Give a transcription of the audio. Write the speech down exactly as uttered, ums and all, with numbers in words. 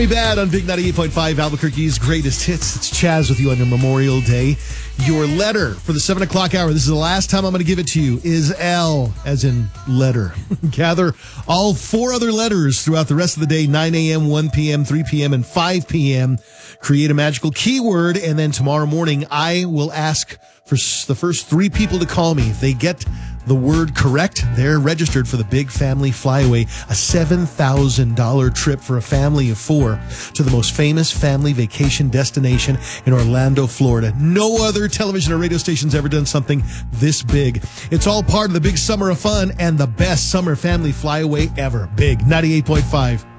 Bad on Big ninety-eight point five, Albuquerque's greatest hits. It's Chaz with you on your Memorial Day. Your letter for the seven o'clock hour, this is the last time I'm going to give it to you, is L, as in letter. Gather all four other letters throughout the rest of the day, nine a.m., one p.m., three p.m., and five p.m. Create a magical keyword, and then tomorrow morning I will ask for the first three people to call me. If they get the word correct, they're registered for the Big Family Flyaway, a seven thousand dollars trip for a family of four to the most famous family vacation destination in Orlando, Florida. No other television or radio station's ever done something this big. It's all part of the big summer of fun and the best summer family flyaway ever. Big ninety-eight point five.